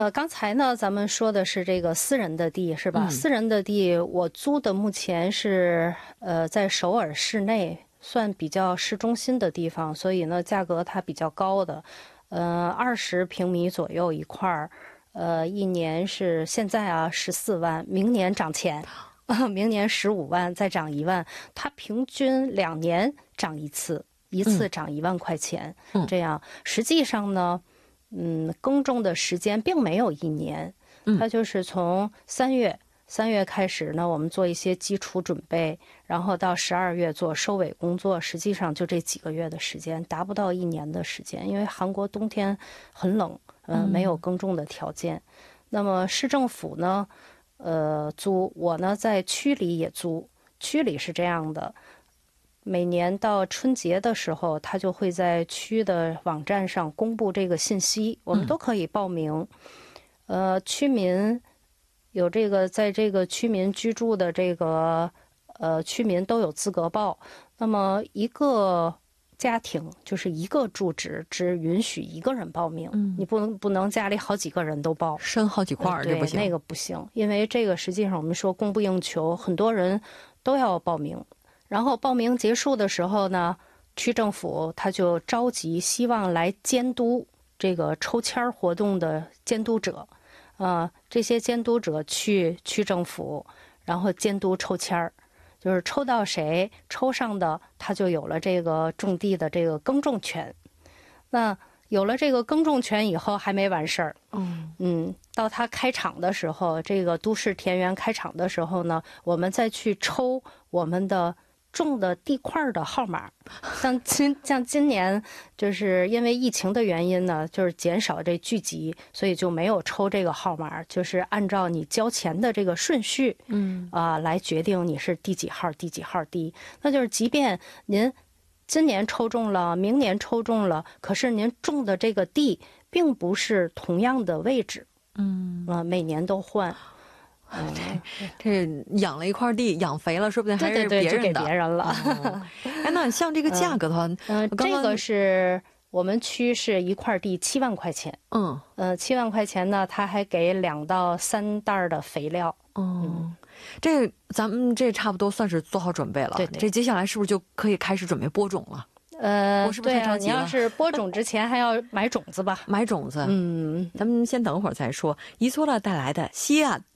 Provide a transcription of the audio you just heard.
刚才呢，咱们说的是这个私人的地，是吧？私人的地，我租的目前是在首尔市内，算比较市中心的地方，所以呢，价格它比较高的，20平米左右一块儿，一年是现在啊14万，明年涨钱，明年15万，再涨1万，它平均2年涨一次，一次涨1万块钱，这样实际上呢。耕种的时间并没有1年，它就是从3月开始呢，我们做一些基础准备，然后到12月做收尾工作，实际上就这几个月的时间，达不到1年的时间，因为韩国冬天很冷，没有耕种的条件。那么市政府呢，租，我呢在区里也租，区里是这样的。每年到春节的时候，他就会在区的网站上公布这个信息，我们都可以报名。区民有这个在这个区民居住的这个区民都有资格报。那么一个家庭就是一个住址只允许1个人报名，你不能家里好几个人都报， 生好几块这不行。 对，那个不行，因为这个实际上我们说供不应求，很多人都要报名。然后报名结束的时候呢，区政府他就召集希望来监督这个抽签活动的监督者，这些监督者去区政府，然后监督抽签儿，就是抽到谁抽上的，他就有了这个种地的这个耕种权。那有了这个耕种权以后还没完事儿，到他开场的时候，这个都市田园开场的时候呢，我们再去抽我们的种的地块的号码。像今年就是因为疫情的原因呢，就是减少这聚集，所以就没有抽这个号码，就是按照你交钱的这个顺序，来决定你是第几号第几号地。那就是即便您今年抽中了，明年抽中了，可是您种的这个地并不是同样的位置，每年都换。 这养了一块地，养肥了，说不定还是别人的， 对，就给别人了。 那像这个价格的话， 这个是我们区是一块地7万块钱。7万块钱呢，他还给2到3袋的肥料。 这咱们这差不多算是做好准备了。 对， 这接下来是不是就可以开始准备播种了？我是不是太着急了？ 你要是播种之前还要买种子吧？ 买种子。咱们先等会儿再说。一错了带来的西亚